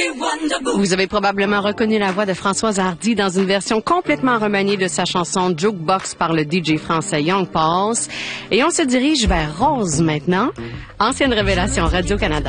Vous avez probablement reconnu la voix de Françoise Hardy dans une version complètement remaniée de sa chanson Jukebox par le DJ français Young Pulse. Et on se dirige vers Rose maintenant, ancienne révélation Radio-Canada.